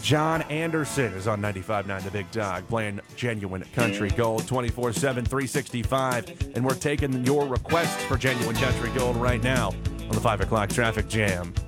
John Anderson is on 95.9 The Big Dog, playing Genuine Country Gold 24/7, 365. And we're taking your requests for Genuine Country Gold right now on the 5 o'clock traffic jam.